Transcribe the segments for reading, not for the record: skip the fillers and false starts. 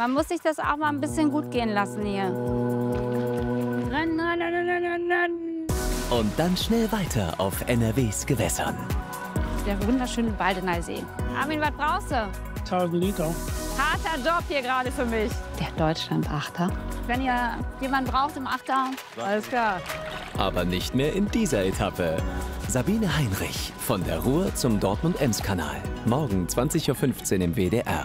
Man muss sich das auch mal ein bisschen gut gehen lassen hier. Rennen, rennen, rennen, rennen, rennen. Und dann schnell weiter auf NRWs Gewässern. Der wunderschöne Baldener See. Armin, was brauchst du? 1000 Liter. Harter Job hier gerade für mich. Der Deutschland-Achter. Wenn ihr jemanden braucht im Achter, alles klar. Aber nicht mehr in dieser Etappe. Sabine Heinrich von der Ruhr zum Dortmund-Ems-Kanal. Morgen 20:15 Uhr im WDR.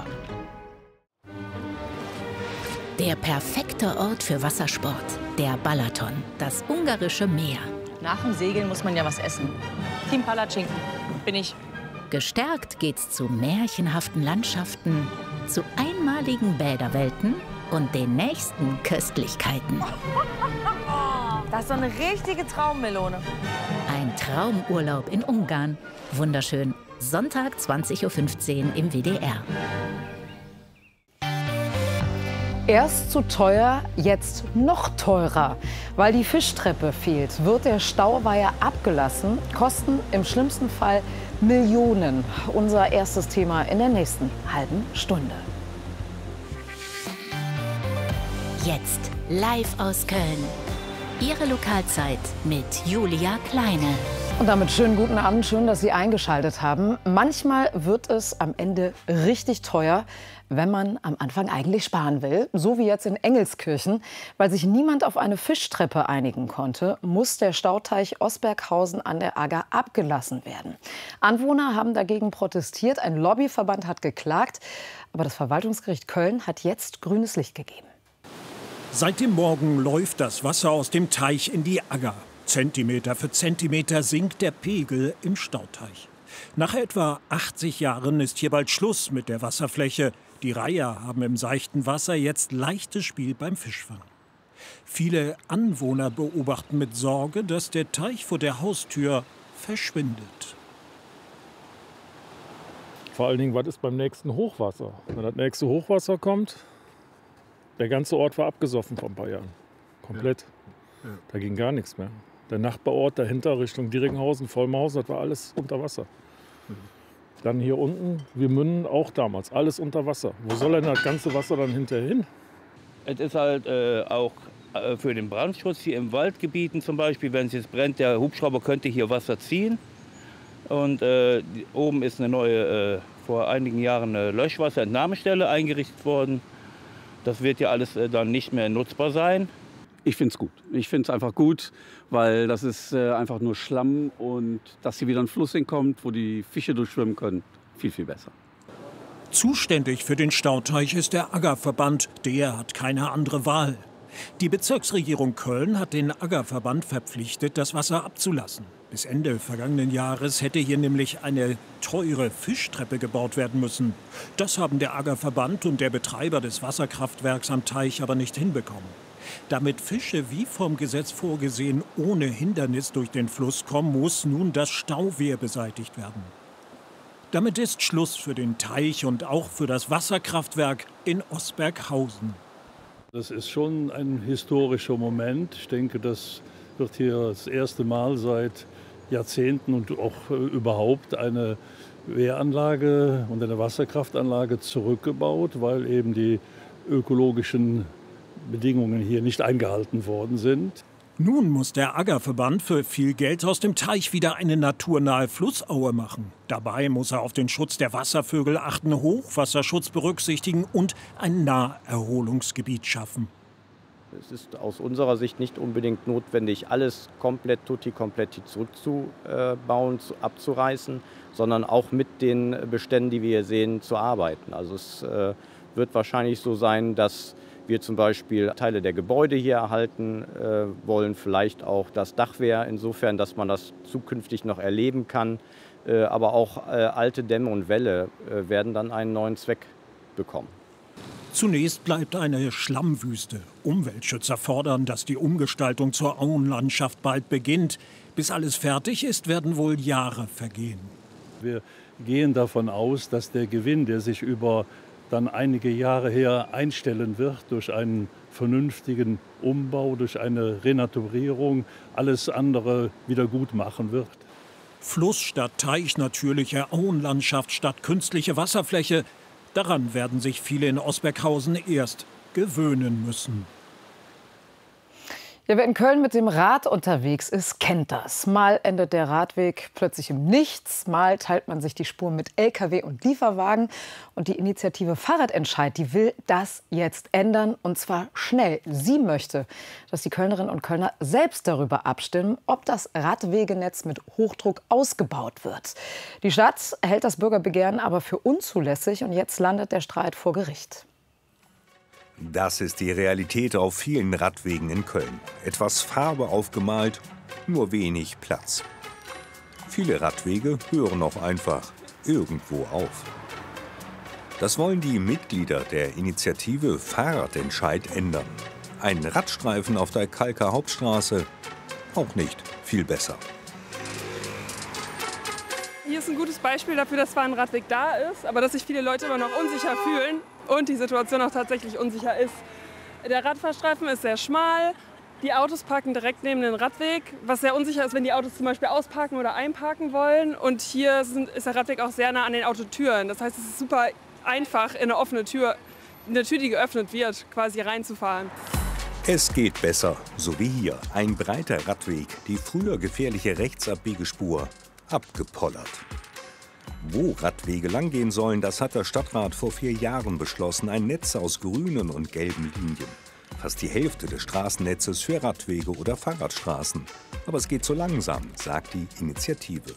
Der perfekte Ort für Wassersport. Der Balaton, das ungarische Meer. Nach dem Segeln muss man ja was essen. Team Palatschinken bin ich. Gestärkt geht's zu märchenhaften Landschaften, zu einmaligen Bäderwelten und den nächsten Köstlichkeiten. Das ist so eine richtige Traummelone. Ein Traumurlaub in Ungarn. Wunderschön. Sonntag 20:15 Uhr im WDR. Erst zu teuer, jetzt noch teurer. Weil die Fischtreppe fehlt, wird der Stauweiher abgelassen. Kosten im schlimmsten Fall Millionen. Unser erstes Thema in der nächsten halben Stunde. Jetzt live aus Köln. Ihre Lokalzeit mit Julia Kleine. Und damit schönen guten Abend, schön, dass Sie eingeschaltet haben. Manchmal wird es am Ende richtig teuer, wenn man am Anfang eigentlich sparen will. So wie jetzt in Engelskirchen. Weil sich niemand auf eine Fischtreppe einigen konnte, muss der Stauteich Osberghausen an der Agger abgelassen werden. Anwohner haben dagegen protestiert, ein Lobbyverband hat geklagt. Aber das Verwaltungsgericht Köln hat jetzt grünes Licht gegeben. Seit dem Morgen läuft das Wasser aus dem Teich in die Agger. Zentimeter für Zentimeter sinkt der Pegel im Stauteich. Nach etwa 80 Jahren ist hier bald Schluss mit der Wasserfläche. Die Reiher haben im seichten Wasser jetzt leichtes Spiel beim Fischfang. Viele Anwohner beobachten mit Sorge, dass der Teich vor der Haustür verschwindet. Vor allen Dingen, was ist beim nächsten Hochwasser? Wenn das nächste Hochwasser kommt, der ganze Ort war abgesoffen vor ein paar Jahren. Komplett. Ja. Ja. Da ging gar nichts mehr. Der Nachbarort dahinter Richtung Dieringhausen, Vollmausen, das war alles unter Wasser. Dann hier unten, wir münden auch damals, alles unter Wasser. Wo soll denn das ganze Wasser dann hinterher hin? Es ist halt auch für den Brandschutz hier im Waldgebieten zum Beispiel, wenn es jetzt brennt, der Hubschrauber könnte hier Wasser ziehen. Und oben ist eine neue, vor einigen Jahren eine Löschwasserentnahmestelle eingerichtet worden. Das wird ja alles dann nicht mehr nutzbar sein. Ich finde es gut. Ich finde es einfach gut, weil das ist einfach nur Schlamm und dass hier wieder ein Fluss hinkommt, wo die Fische durchschwimmen können, viel, viel besser. Zuständig für den Stauteich ist der Aggerverband. Der hat keine andere Wahl. Die Bezirksregierung Köln hat den Aggerverband verpflichtet, das Wasser abzulassen. Bis Ende vergangenen Jahres hätte hier nämlich eine teure Fischtreppe gebaut werden müssen. Das haben der Aggerverband und der Betreiber des Wasserkraftwerks am Teich aber nicht hinbekommen. Damit Fische wie vom Gesetz vorgesehen ohne Hindernis durch den Fluss kommen, muss nun das Stauwehr beseitigt werden. Damit ist Schluss für den Teich und auch für das Wasserkraftwerk in Osberghausen. Das ist schon ein historischer Moment. Ich denke, das wird hier das erste Mal seit Jahrzehnten und auch überhaupt eine Wehranlage und eine Wasserkraftanlage zurückgebaut, weil eben die ökologischen Bedingungen hier nicht eingehalten worden sind. Nun muss der Aggerverband für viel Geld aus dem Teich wieder eine naturnahe Flussaue machen. Dabei muss er auf den Schutz der Wasservögel achten, Hochwasserschutz berücksichtigen und ein Naherholungsgebiet schaffen. Es ist aus unserer Sicht nicht unbedingt notwendig, alles komplett tutti kompletti zurückzubauen, abzureißen, sondern auch mit den Beständen, die wir hier sehen, zu arbeiten. Also es wird wahrscheinlich so sein, dass wir zum Beispiel Teile der Gebäude hier erhalten wollen, vielleicht auch das Dachwehr, insofern, dass man das zukünftig noch erleben kann. Aber auch alte Dämme und Wälle werden dann einen neuen Zweck bekommen. Zunächst bleibt eine Schlammwüste. Umweltschützer fordern, dass die Umgestaltung zur Auenlandschaft bald beginnt. Bis alles fertig ist, werden wohl Jahre vergehen. Wir gehen davon aus, dass der Gewinn, der sich über dann einige Jahre her einstellen wird, durch einen vernünftigen Umbau, durch eine Renaturierung, alles andere wieder gut machen wird. Fluss statt Teich, natürliche Auenlandschaft statt künstliche Wasserfläche. Daran werden sich viele in Osberghausen erst gewöhnen müssen. Ja, wer in Köln mit dem Rad unterwegs ist, kennt das. Mal endet der Radweg plötzlich im Nichts, mal teilt man sich die Spur mit Lkw und Lieferwagen. Und die Initiative Fahrradentscheid, die will das jetzt ändern, und zwar schnell. Sie möchte, dass die Kölnerinnen und Kölner selbst darüber abstimmen, ob das Radwegenetz mit Hochdruck ausgebaut wird. Die Stadt hält das Bürgerbegehren aber für unzulässig, und jetzt landet der Streit vor Gericht. Das ist die Realität auf vielen Radwegen in Köln. Etwas Farbe aufgemalt, nur wenig Platz. Viele Radwege hören auch einfach irgendwo auf. Das wollen die Mitglieder der Initiative Fahrradentscheid ändern. Ein Radstreifen auf der Kalker Hauptstraße, auch nicht viel besser. Hier ist ein gutes Beispiel dafür, dass zwar ein Radweg da ist, aber dass sich viele Leute immer noch unsicher fühlen und die Situation auch tatsächlich unsicher ist. Der Radfahrstreifen ist sehr schmal, die Autos parken direkt neben den Radweg, was sehr unsicher ist, wenn die Autos zum Beispiel ausparken oder einparken wollen. Und hier ist der Radweg auch sehr nah an den Autotüren. Das heißt, es ist super einfach, in eine offene Tür, die geöffnet wird, quasi reinzufahren. Es geht besser, so wie hier. Ein breiter Radweg, die früher gefährliche Rechtsabbiegerspur, abgepollert. Wo Radwege langgehen sollen, das hat der Stadtrat vor 4 Jahren beschlossen. Ein Netz aus grünen und gelben Linien. Fast die Hälfte des Straßennetzes für Radwege oder Fahrradstraßen. Aber es geht so langsam, sagt die Initiative.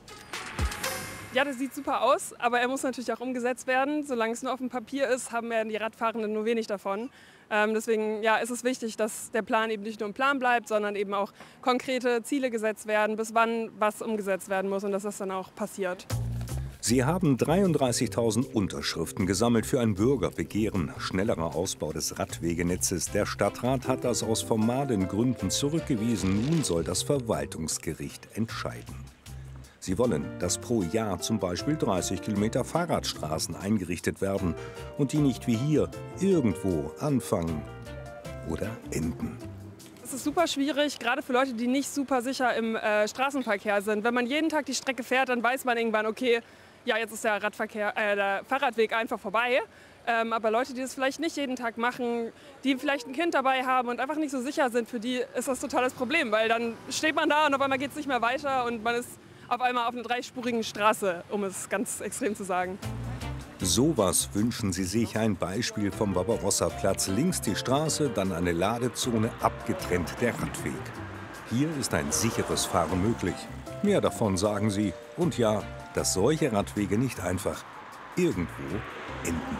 Ja, das sieht super aus, aber er muss natürlich auch umgesetzt werden. Solange es nur auf dem Papier ist, haben die Radfahrenden nur wenig davon. Deswegen ist es wichtig, dass der Plan eben nicht nur ein Plan bleibt, sondern eben auch konkrete Ziele gesetzt werden, bis wann was umgesetzt werden muss und dass das dann auch passiert. Sie haben 33.000 Unterschriften gesammelt für ein Bürgerbegehren. Schnellerer Ausbau des Radwegenetzes. Der Stadtrat hat das aus formalen Gründen zurückgewiesen. Nun soll das Verwaltungsgericht entscheiden. Sie wollen, dass pro Jahr zum Beispiel 30 Kilometer Fahrradstraßen eingerichtet werden und die nicht wie hier irgendwo anfangen oder enden. Es ist super schwierig, gerade für Leute, die nicht super sicher im Straßenverkehr sind. Wenn man jeden Tag die Strecke fährt, dann weiß man irgendwann, okay, ja, jetzt ist der Fahrradweg einfach vorbei. Aber Leute, die das vielleicht nicht jeden Tag machen, die vielleicht ein Kind dabei haben und einfach nicht so sicher sind, für die ist das total das Problem. Weil dann steht man da und auf einmal geht es nicht mehr weiter und man ist auf einmal auf einer 3-spurigen Straße, um es ganz extrem zu sagen. Sowas wünschen sie sich, ein Beispiel vom Barbarossa-Platz. Links die Straße, dann eine Ladezone, abgetrennt der Radweg. Hier ist ein sicheres Fahren möglich. Mehr davon, sagen sie. Und ja, dass solche Radwege nicht einfach irgendwo enden.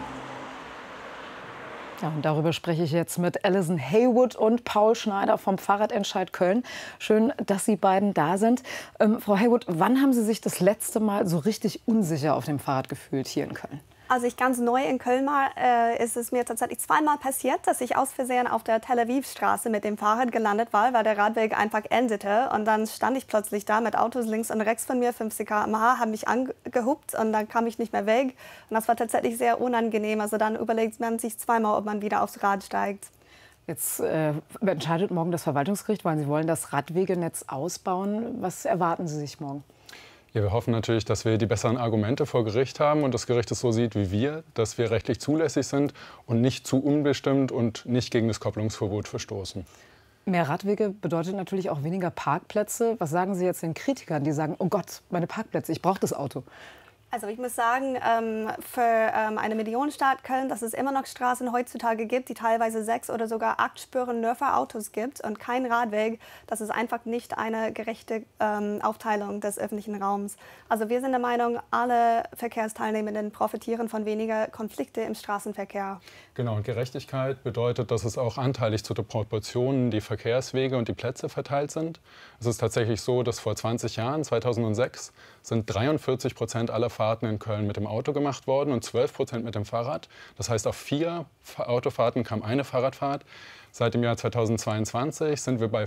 Ja, und darüber spreche ich jetzt mit Alison Haywood und Paul Schneider vom Fahrradentscheid Köln. Schön, dass Sie beiden da sind. Frau Haywood, wann haben Sie sich das letzte Mal so richtig unsicher auf dem Fahrrad gefühlt hier in Köln? Als ich ganz neu in Köln war, ist es mir tatsächlich zweimal passiert, dass ich aus Versehen auf der Tel Aviv-Straße mit dem Fahrrad gelandet war, weil der Radweg einfach endete. Und dann stand ich plötzlich da mit Autos links und rechts von mir, 50 km/h, haben mich angehupt und dann kam ich nicht mehr weg. Und das war tatsächlich sehr unangenehm. Also dann überlegt man sich zweimal, ob man wieder aufs Rad steigt. Jetzt entscheidet morgen das Verwaltungsgericht, weil Sie wollen das Radwegenetz ausbauen. Was erwarten Sie sich morgen? Ja, wir hoffen natürlich, dass wir die besseren Argumente vor Gericht haben und das Gericht es so sieht wie wir, dass wir rechtlich zulässig sind und nicht zu unbestimmt und nicht gegen das Kopplungsverbot verstoßen. Mehr Radwege bedeutet natürlich auch weniger Parkplätze. Was sagen Sie jetzt den Kritikern, die sagen, oh Gott, meine Parkplätze, ich brauche das Auto? Also ich muss sagen, für eine Millionenstadt Köln, dass es immer noch Straßen heutzutage gibt, die teilweise 6 oder sogar 8 Spuren nur für Autos gibt und kein Radweg, das ist einfach nicht eine gerechte Aufteilung des öffentlichen Raums. Also wir sind der Meinung, alle Verkehrsteilnehmenden profitieren von weniger Konflikte im Straßenverkehr. Genau, und Gerechtigkeit bedeutet, dass es auch anteilig zu den Proportionen die Verkehrswege und die Plätze verteilt sind. Es ist tatsächlich so, dass vor 20 Jahren, 2006, sind 43% aller Fahrten in Köln mit dem Auto gemacht worden und 12% mit dem Fahrrad. Das heißt, auf 4 Autofahrten kam eine Fahrradfahrt. Seit dem Jahr 2022 sind wir bei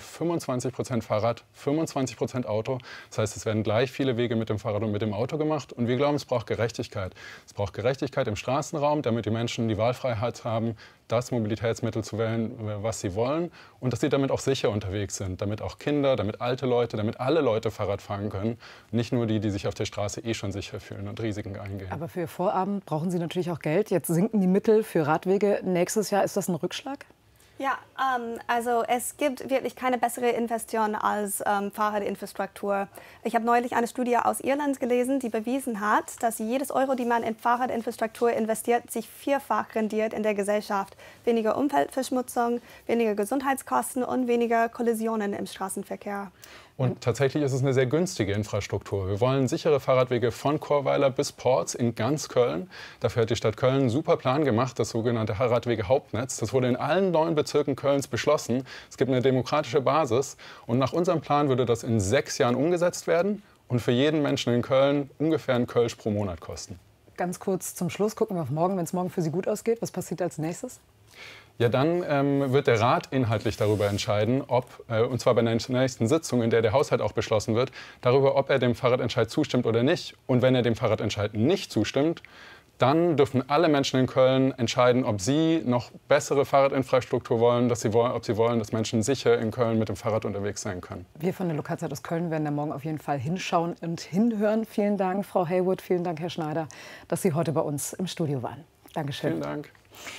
25% Fahrrad, 25% Auto. Das heißt, es werden gleich viele Wege mit dem Fahrrad und mit dem Auto gemacht. Und wir glauben, es braucht Gerechtigkeit. Es braucht Gerechtigkeit im Straßenraum, damit die Menschen die Wahlfreiheit haben, das Mobilitätsmittel zu wählen, was sie wollen. Und dass sie damit auch sicher unterwegs sind. Damit auch Kinder, damit alte Leute, damit alle Leute Fahrrad fahren können. Nicht nur die, die sich auf der Straße eh schon sicher fühlen und Risiken eingehen. Aber für Ihr Vorabend brauchen Sie natürlich auch Geld. Jetzt sinken die Mittel für Radwege. Nächstes Jahr, ist das ein Rückschlag? Ja, also es gibt wirklich keine bessere Investition als Fahrradinfrastruktur. Ich habe neulich eine Studie aus Irland gelesen, die bewiesen hat, dass jedes Euro, die man in Fahrradinfrastruktur investiert, sich vierfach rendiert in der Gesellschaft. Weniger Umweltverschmutzung, weniger Gesundheitskosten und weniger Kollisionen im Straßenverkehr. Und tatsächlich ist es eine sehr günstige Infrastruktur. Wir wollen sichere Fahrradwege von Chorweiler bis Porz in ganz Köln. Dafür hat die Stadt Köln einen super Plan gemacht, das sogenannte Fahrradwege-Hauptnetz. Das wurde in allen 9 Bezirken Kölns beschlossen. Es gibt eine demokratische Basis. Und nach unserem Plan würde das in 6 Jahren umgesetzt werden und für jeden Menschen in Köln ungefähr ein Kölsch pro Monat kosten. Ganz kurz zum Schluss, gucken wir auf morgen, wenn es morgen für Sie gut ausgeht. Was passiert als nächstes? Ja, dann wird der Rat inhaltlich darüber entscheiden, und zwar bei der nächsten Sitzung, in der der Haushalt auch beschlossen wird, darüber, ob er dem Fahrradentscheid zustimmt oder nicht. Und wenn er dem Fahrradentscheid nicht zustimmt, dann dürfen alle Menschen in Köln entscheiden, ob sie noch bessere Fahrradinfrastruktur wollen, ob sie wollen, dass Menschen sicher in Köln mit dem Fahrrad unterwegs sein können. Wir von der Lokalzeit aus Köln werden da morgen auf jeden Fall hinschauen und hinhören. Vielen Dank, Frau Haywood, vielen Dank, Herr Schneider, dass Sie heute bei uns im Studio waren. Dankeschön. Vielen Dank.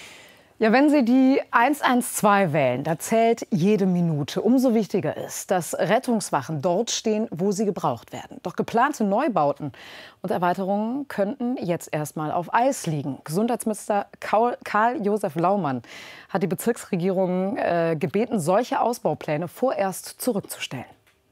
Ja, wenn Sie die 112 wählen, da zählt jede Minute. Umso wichtiger ist, dass Rettungswachen dort stehen, wo sie gebraucht werden. Doch geplante Neubauten und Erweiterungen könnten jetzt erstmal auf Eis liegen. Gesundheitsminister Karl-Josef Laumann hat die Bezirksregierung gebeten, solche Ausbaupläne vorerst zurückzustellen.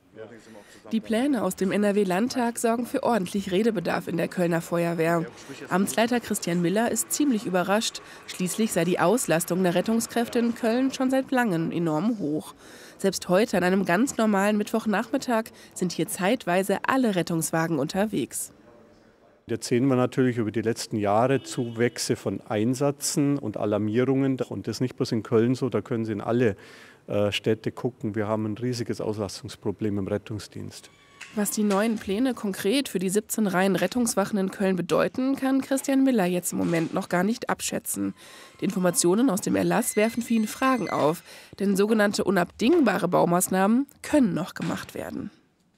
Die Pläne aus dem NRW-Landtag sorgen für ordentlich Redebedarf in der Kölner Feuerwehr. Amtsleiter Christian Miller ist ziemlich überrascht. Schließlich sei die Auslastung der Rettungskräfte in Köln schon seit langem enorm hoch. Selbst heute, an einem ganz normalen Mittwochnachmittag, sind hier zeitweise alle Rettungswagen unterwegs. Jetzt sehen wir natürlich über die letzten Jahre Zuwächse von Einsätzen und Alarmierungen. Und das ist nicht bloß in Köln so, da können Sie in alle Städte gucken. Wir haben ein riesiges Auslastungsproblem im Rettungsdienst. Was die neuen Pläne konkret für die 17 Reihen Rettungswachen in Köln bedeuten, kann Christian Miller jetzt im Moment noch gar nicht abschätzen. Die Informationen aus dem Erlass werfen für ihn Fragen auf, denn sogenannte unabdingbare Baumaßnahmen können noch gemacht werden.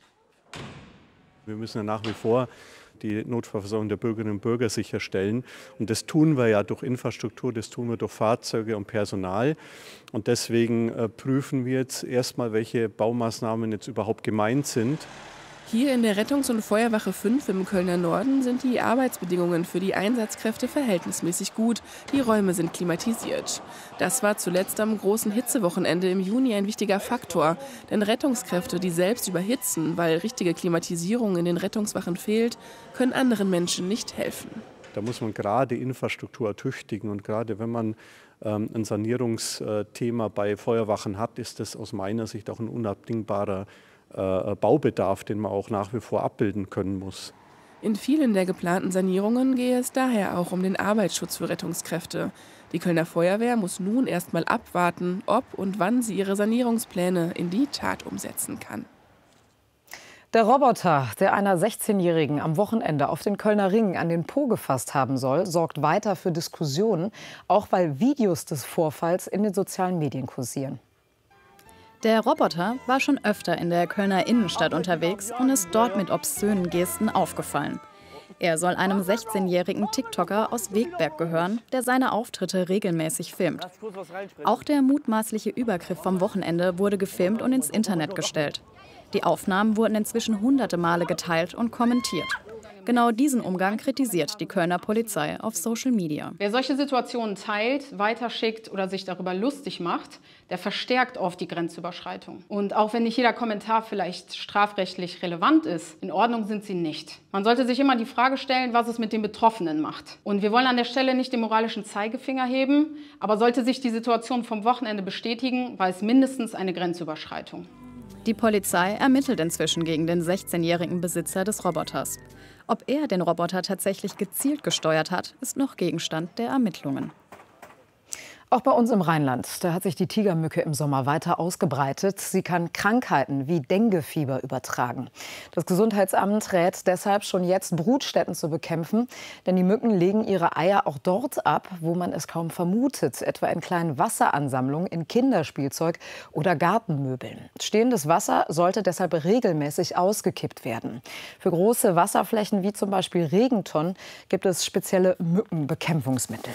Wir müssen ja nach wie vor die Notfallversorgung der Bürgerinnen und Bürger sicherstellen. Und das tun wir ja durch Infrastruktur, das tun wir durch Fahrzeuge und Personal. Und deswegen prüfen wir jetzt erstmal, welche Baumaßnahmen jetzt überhaupt gemeint sind. Hier in der Rettungs- und Feuerwache 5 im Kölner Norden sind die Arbeitsbedingungen für die Einsatzkräfte verhältnismäßig gut. Die Räume sind klimatisiert. Das war zuletzt am großen Hitzewochenende im Juni ein wichtiger Faktor. Denn Rettungskräfte, die selbst überhitzen, weil richtige Klimatisierung in den Rettungswachen fehlt, können anderen Menschen nicht helfen. Da muss man gerade Infrastruktur ertüchtigen. Und gerade wenn man ein Sanierungsthema bei Feuerwachen hat, ist das aus meiner Sicht auch ein unabdingbarer Baubedarf, den man auch nach wie vor abbilden können muss. In vielen der geplanten Sanierungen gehe es daher auch um den Arbeitsschutz für Rettungskräfte. Die Kölner Feuerwehr muss nun erst mal abwarten, ob und wann sie ihre Sanierungspläne in die Tat umsetzen kann. Der Roboter, der einer 16-Jährigen am Wochenende auf den Kölner Ring an den Po gefasst haben soll, sorgt weiter für Diskussionen, auch weil Videos des Vorfalls in den sozialen Medien kursieren. Der Roboter war schon öfter in der Kölner Innenstadt unterwegs und ist dort mit obszönen Gesten aufgefallen. Er soll einem 16-jährigen TikToker aus Wegberg gehören, der seine Auftritte regelmäßig filmt. Auch der mutmaßliche Übergriff vom Wochenende wurde gefilmt und ins Internet gestellt. Die Aufnahmen wurden inzwischen hunderte Male geteilt und kommentiert. Genau diesen Umgang kritisiert die Kölner Polizei auf Social Media. Wer solche Situationen teilt, weiterschickt oder sich darüber lustig macht, der verstärkt oft die Grenzüberschreitung. Und auch wenn nicht jeder Kommentar vielleicht strafrechtlich relevant ist, in Ordnung sind sie nicht. Man sollte sich immer die Frage stellen, was es mit den Betroffenen macht. Und wir wollen an der Stelle nicht den moralischen Zeigefinger heben, aber sollte sich die Situation vom Wochenende bestätigen, war es mindestens eine Grenzüberschreitung. Die Polizei ermittelt inzwischen gegen den 16-jährigen Besitzer des Roboters. Ob er den Roboter tatsächlich gezielt gesteuert hat, ist noch Gegenstand der Ermittlungen. Auch bei uns im Rheinland, da hat sich die Tigermücke im Sommer weiter ausgebreitet. Sie kann Krankheiten wie Denguefieber übertragen. Das Gesundheitsamt rät deshalb schon jetzt, Brutstätten zu bekämpfen. Denn die Mücken legen ihre Eier auch dort ab, wo man es kaum vermutet. Etwa in kleinen Wasseransammlungen, in Kinderspielzeug oder Gartenmöbeln. Stehendes Wasser sollte deshalb regelmäßig ausgekippt werden. Für große Wasserflächen wie zum Beispiel Regentonnen gibt es spezielle Mückenbekämpfungsmittel.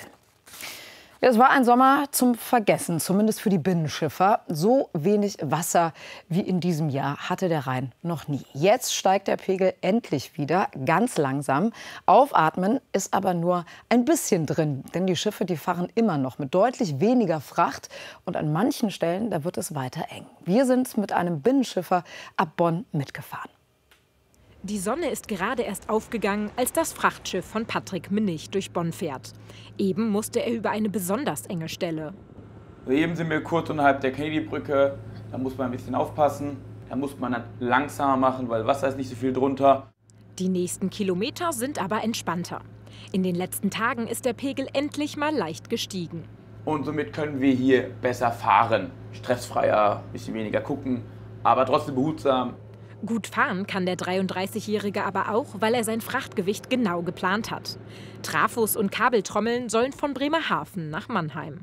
Es war ein Sommer zum Vergessen, zumindest für die Binnenschiffer. So wenig Wasser wie in diesem Jahr hatte der Rhein noch nie. Jetzt steigt der Pegel endlich wieder, ganz langsam. Aufatmen ist aber nur ein bisschen drin, denn die Schiffe, die fahren immer noch mit deutlich weniger Fracht. Und an manchen Stellen, da wird es weiter eng. Wir sind mit einem Binnenschiffer ab Bonn mitgefahren. Die Sonne ist gerade erst aufgegangen, als das Frachtschiff von Patrick Minnig durch Bonn fährt. Eben musste er über eine besonders enge Stelle. Eben sind wir kurz unterhalb der Kennedy-Brücke. Da muss man ein bisschen aufpassen. Da muss man dann langsamer machen, weil Wasser ist nicht so viel drunter. Die nächsten Kilometer sind aber entspannter. In den letzten Tagen ist der Pegel endlich mal leicht gestiegen. Und somit können wir hier besser fahren. Stressfreier, ein bisschen weniger gucken, aber trotzdem behutsam. Gut fahren kann der 33-Jährige aber auch, weil er sein Frachtgewicht genau geplant hat. Trafos und Kabeltrommeln sollen von Bremerhaven nach Mannheim.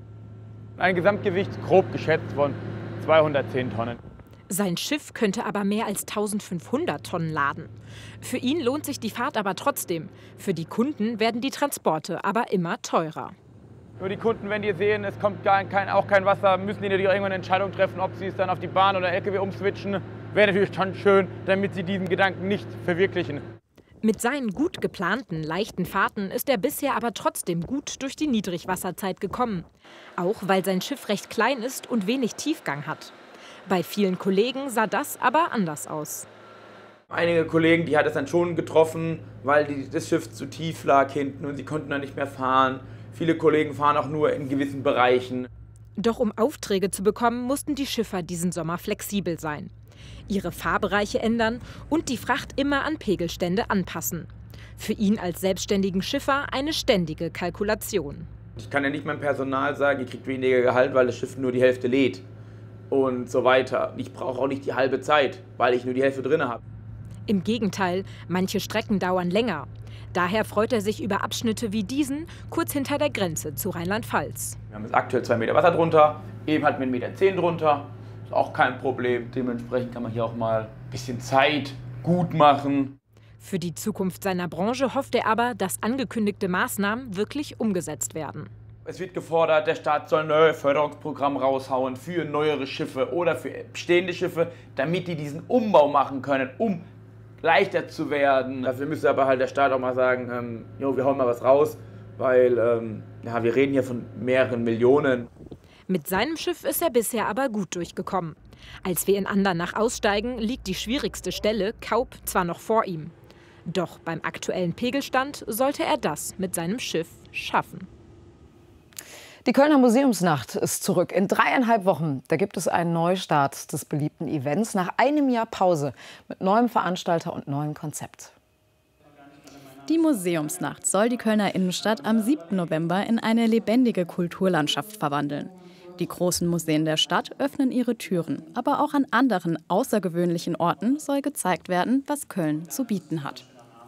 Ein Gesamtgewicht grob geschätzt von 210 Tonnen. Sein Schiff könnte aber mehr als 1500 Tonnen laden. Für ihn lohnt sich die Fahrt aber trotzdem. Für die Kunden werden die Transporte aber immer teurer. Nur die Kunden, wenn die sehen, es kommt auch kein Wasser, müssen die natürlich irgendwann eine Entscheidung treffen, ob sie es dann auf die Bahn oder LKW umswitchen. Wäre natürlich schon schön, damit sie diesen Gedanken nicht verwirklichen. Mit seinen gut geplanten, leichten Fahrten ist er bisher aber trotzdem gut durch die Niedrigwasserzeit gekommen. Auch weil sein Schiff recht klein ist und wenig Tiefgang hat. Bei vielen Kollegen sah das aber anders aus. Einige Kollegen, die hat es dann schon getroffen, weil das Schiff zu tief lag hinten und sie konnten dann nicht mehr fahren. Viele Kollegen fahren auch nur in gewissen Bereichen. Doch um Aufträge zu bekommen, mussten die Schiffer diesen Sommer flexibel sein. Ihre Fahrbereiche ändern und die Fracht immer an Pegelstände anpassen. Für ihn als selbstständigen Schiffer eine ständige Kalkulation. Ich kann ja nicht meinem Personal sagen, ihr kriegt weniger Gehalt, weil das Schiff nur die Hälfte lädt und so weiter. Ich brauche auch nicht die halbe Zeit, weil ich nur die Hälfte drin habe. Im Gegenteil, manche Strecken dauern länger. Daher freut er sich über Abschnitte wie diesen, kurz hinter der Grenze zu Rheinland-Pfalz. Wir haben jetzt aktuell 2 Meter Wasser drunter, eben hatten wir 1,10 Meter drunter. Ist auch kein Problem. Dementsprechend kann man hier auch mal ein bisschen Zeit gut machen. Für die Zukunft seiner Branche hofft er aber, dass angekündigte Maßnahmen wirklich umgesetzt werden. Es wird gefordert, der Staat soll neue Förderungsprogramme raushauen für neuere Schiffe oder für bestehende Schiffe, damit die diesen Umbau machen können, um leichter zu werden. Dafür müsste aber halt der Staat auch mal sagen, wir hauen mal was raus, weil wir reden hier von mehreren Millionen. Mit seinem Schiff ist er bisher aber gut durchgekommen. Als wir in Andernach aussteigen, liegt die schwierigste Stelle, Kaup, zwar noch vor ihm. Doch beim aktuellen Pegelstand sollte er das mit seinem Schiff schaffen. Die Kölner Museumsnacht ist zurück. In 3,5 Wochen, da gibt es einen Neustart des beliebten Events nach einem Jahr Pause mit neuem Veranstalter und neuem Konzept. Die Museumsnacht soll die Kölner Innenstadt am 7. November in eine lebendige Kulturlandschaft verwandeln. Die großen Museen der Stadt öffnen ihre Türen, aber auch an anderen außergewöhnlichen Orten soll gezeigt werden, was Köln zu bieten hat.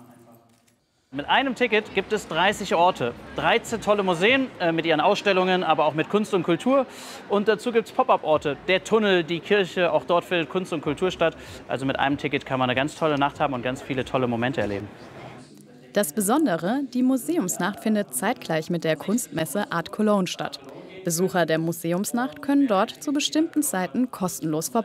Mit einem Ticket gibt es 30 Orte, 13 tolle Museen mit ihren Ausstellungen, aber auch mit Kunst und Kultur. Und dazu gibt es Pop-up-Orte, der Tunnel, die Kirche, auch dort findet Kunst und Kultur statt. Also mit einem Ticket kann man eine ganz tolle Nacht haben und ganz viele tolle Momente erleben. Das Besondere, die Museumsnacht findet zeitgleich mit der Kunstmesse Art Cologne statt. Besucher der Museumsnacht können dort zu bestimmten Zeiten kostenlos vorbei.